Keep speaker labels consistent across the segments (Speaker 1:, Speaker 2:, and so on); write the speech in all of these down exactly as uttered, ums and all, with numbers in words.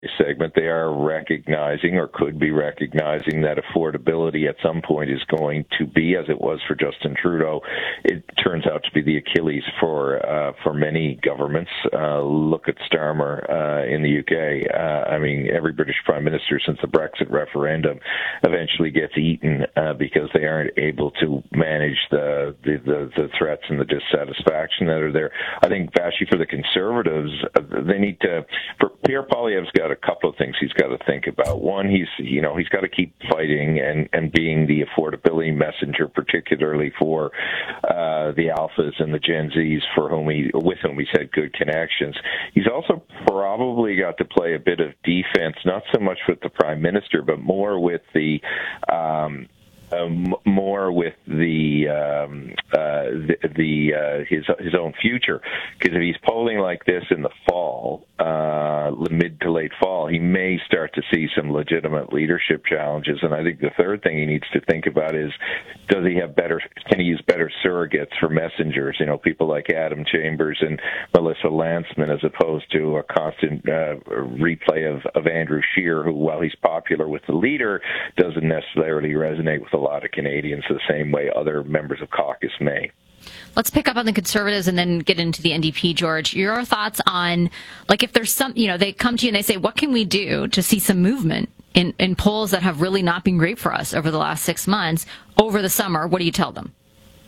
Speaker 1: segment, they are recognizing or could be recognizing that affordability at some point is going to be, as it was for Justin Trudeau, it turns out to be the Achilles for uh, for many governments. Uh, look at Starmer uh, in the U K. Uh, I mean, every British Prime Minister since the Brexit referendum eventually gets eaten uh, because they aren't able to manage the, the, the, the threats and the dissatisfaction that are there. I think, Vassy, for the Conservatives, uh, they need to, for Pierre Poilievre's got a couple of things he's got to think about. One, he's, you know, he's got to keep fighting and, and being the affordability messenger, particularly for uh, the alphas and the Gen Zs for whom he, with whom he's had good connections. He's also probably got to play a bit of defense, not so much with the Prime Minister, but more with the um, Um, more with the um, uh, the, the uh, his his own future, because if he's polling like this in the fall, uh, mid to late fall, he may start to see some legitimate leadership challenges. And I think the third thing he needs to think about is, does he have better? Can he use better surrogates for messengers? You know, people like Adam Chambers and Melissa Lantsman, as opposed to a constant uh, replay of, of Andrew Scheer, who, while he's popular with the leader, doesn't necessarily resonate with a lot of Canadians the same way other members of caucus may.
Speaker 2: Let's pick up on the Conservatives and then get into the N D P, George. Your thoughts on, like, if there's some, you know, they come to you and they say, what can we do to see some movement in, in polls that have really not been great for us over the last six months over the summer? What do you tell them?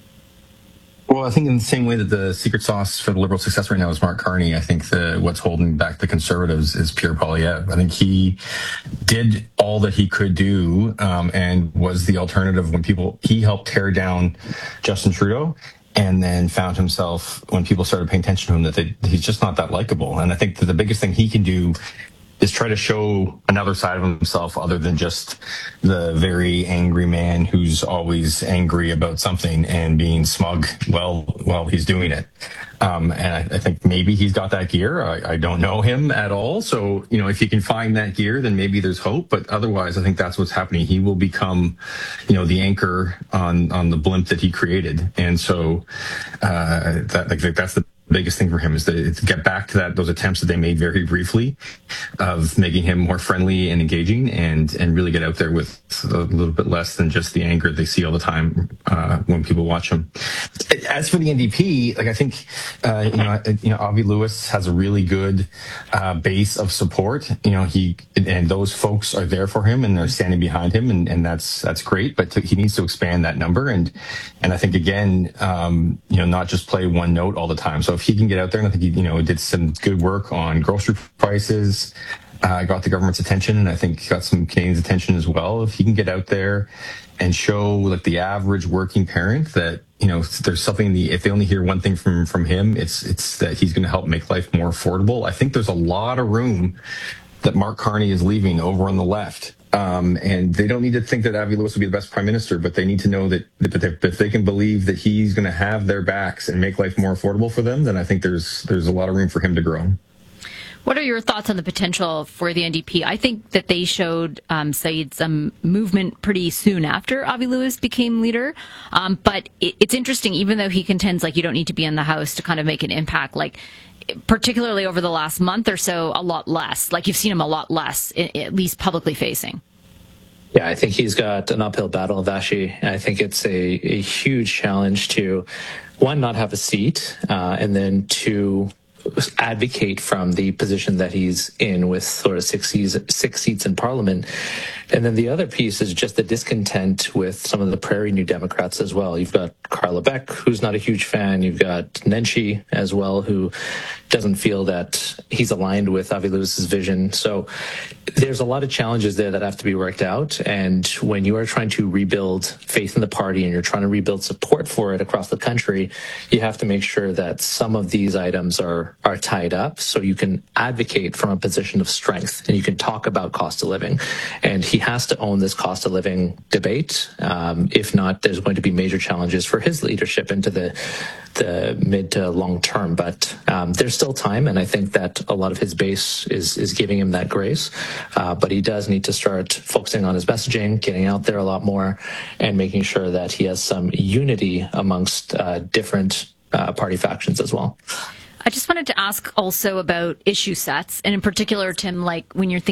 Speaker 3: Well, I think in the same way that the secret sauce for the Liberal success right now is Mark Carney, I think the, what's holding back the Conservatives is Pierre Poilievre. I think he did all that he could do um, and was the alternative when people, he helped tear down Justin Trudeau, and then found himself, when people started paying attention to him, that they, he's just not that likable. And I think that the biggest thing he can do is try to show another side of himself other than just the very angry man who's always angry about something and being smug while while he's doing it. Um, and I, I think maybe he's got that gear. I, I don't know him at all. So, you know, if he can find that gear, then maybe there's hope. But otherwise, I think that's what's happening. He will become, you know, the anchor on, on the blimp that he created. And so uh, that, like, that's the biggest thing for him, is to get back to that, those attempts that they made very briefly of making him more friendly and engaging, and and really get out there with a little bit less than just the anger they see all the time uh, when people watch him. As for the N D P, like, I think uh, you know you know Avi Lewis has a really good uh, base of support. You know he and those folks are there for him and they're standing behind him, and, and that's that's great. But to, he needs to expand that number, and and I think again um, you know not just play one note all the time. So if he can get out there, and I think he, you know, did some good work on grocery prices, uh, got the government's attention, and I think got some Canadians' attention as well. If he can get out there and show, like, the average working parent that, you know, there's something, the, if they only hear one thing from, from him, it's, it's that he's going to help make life more affordable. I think there's a lot of room that Mark Carney is leaving over on the left. Um, and they don't need to think that Avi Lewis will be the best prime minister, but they need to know that, that if they can believe that he's going to have their backs and make life more affordable for them, then I think there's there's a lot of room for him to grow.
Speaker 2: What are your thoughts on the potential for the N D P? I think that they showed, um, Saeed, some movement pretty soon after Avi Lewis became leader. Um, but it, it's interesting, even though he contends, like, you don't need to be in the House to kind of make an impact, like, particularly over the last month or so, a lot less. Like, you've seen him a lot less, at least publicly facing.
Speaker 4: Yeah, I think he's got an uphill battle, Vassy. I think it's a, a huge challenge to, one, not have a seat, uh, and then two, advocate from the position that he's in with sort of six seats, six seats in Parliament. And then the other piece is just the discontent with some of the Prairie New Democrats as well. You've got Carla Beck, who's not a huge fan. You've got Nenshi as well, who doesn't feel that he's aligned with Avi Lewis's vision. So there's a lot of challenges there that have to be worked out. And when you are trying to rebuild faith in the party and you're trying to rebuild support for it across the country, you have to make sure that some of these items are, are tied up so you can advocate from a position of strength and you can talk about cost of living. And he has to own this cost of living debate. Um, if not, there's going to be major challenges for his leadership into the the mid to long term. But um, there's still time, and I think that a lot of his base is is giving him that grace. Uh, but he does need to start focusing on his messaging, getting out there a lot more, and making sure that he has some unity amongst uh, different uh, party factions as well.
Speaker 2: I just wanted to ask also about issue sets, and in particular, Tim, like when you're thinking